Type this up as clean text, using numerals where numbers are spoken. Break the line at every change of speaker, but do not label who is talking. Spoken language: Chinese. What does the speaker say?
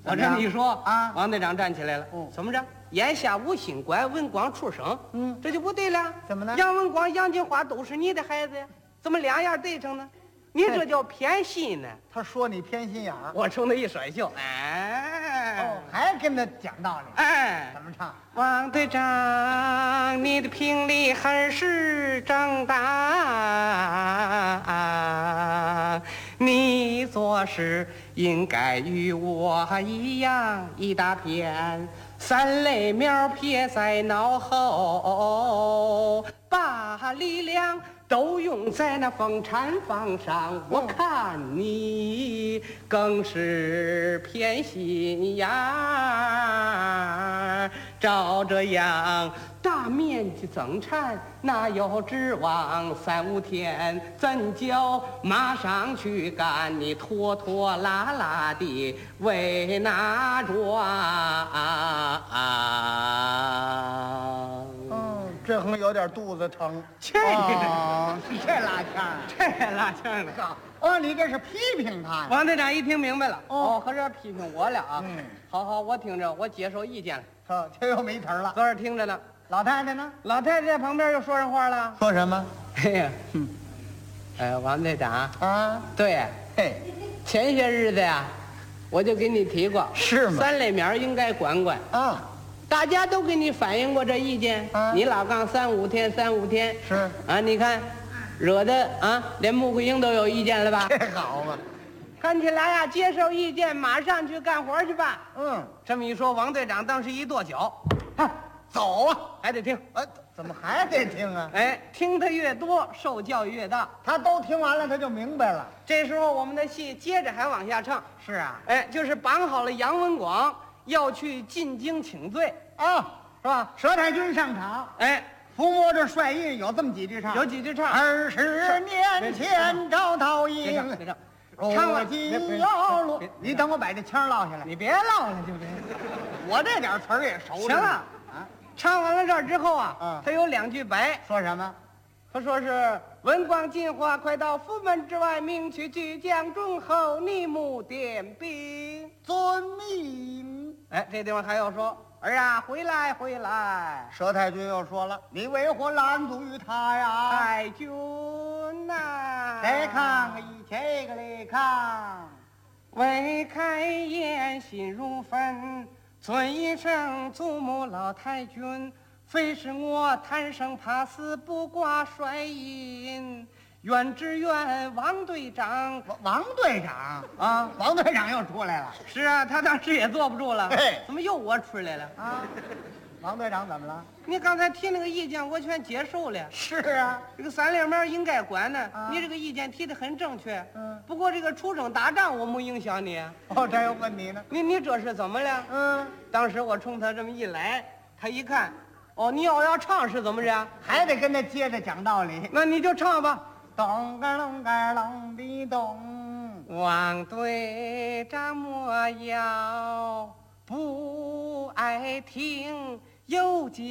我这么一说
啊
王队长站起来了。怎么着？眼下无心怪文光出生，这就不对了。
怎么呢
杨文光、杨金花都是你的孩子呀，怎么两样对上呢？你这叫偏心呢。
他说你偏心眼儿，
我冲他一甩袖，哎，
还跟他讲道理，
哎，
怎么唱？
王队长，你的评理还是正当，你做事应该与我一样，一大片三类苗撇在脑后，把力量都用在那风产房上。我看你更是偏心眼儿，照这样大面积增产，哪有指望3、5天怎就马上去干？你拖拖拉拉的为哪桩？
这横有点肚子疼。
这
哦是这拉腔儿。
这拉腔的。
哦，你这是批评他呀？
王队长一听明白了，合着批评我了啊！好好，我听着，我接受意见了。
这又没词儿了。
昨儿听着呢，
老太太呢？
老太太在旁边又说上话了。
说什么？
哎呀，王队长，
啊，
对，
嘿，
前些日子呀，我就给你提过，
是吗
3类苗应该管管。
啊，
大家都给你反映过这意见，你老杠3、5天，3、5天
是
啊，你看，惹得啊，连穆桂英都有意见了吧？
这好嘛。
看起来呀，接受意见，马上去干活去吧。这么一说，王队长当时一跺脚，
走啊！
还得听。
怎么还得听啊？
哎，听得越多，受教育越大。
他都听完了，他就明白了。
这时候我们的戏接着还往下唱。
是啊，
哎，就是绑好了杨文广要去进京请罪，
啊，
是吧？
佘太君上场，
哎，
伏摸着帅印，有这么几句唱。
有几句唱。
20年前招桃营，
别唱，
唱了金腰落。你等我把这腔落下来。
你别唠了，就别。
我这点词儿也熟。
行了，
啊，
唱完了这儿之后啊，他有2句白，
说什么？
他说是文广金花快到府门之外，命去巨将忠厚，逆目点兵。
遵命。
哎，这地方还要说儿啊，回来回来，
佘太君又说了，你为何拦阻于他呀？
太君呐，
再看一这个来看，
未开言心如焚，尊一声祖母老太君。非是我贪生怕死，不挂帅印，愿只愿王队长。
王队长
啊，
王队长又出来了。
是啊，他当时也坐不住了。
嘿
怎么又我出来了？
啊，王队长怎么了？
你刚才提那个意见，我全接受了。
是啊，
这个3类苗应该管呢，你这个意见提得很正确。不过这个出征打仗我没影响你。
哦，这又问你呢。
你这是怎么了？当时我冲他这么一来，他一看，哦，你要唱是怎么着？
还得跟他接着讲道理。
那你就唱吧。
咚个隆个隆的咚，
王队长莫要不爱听，有几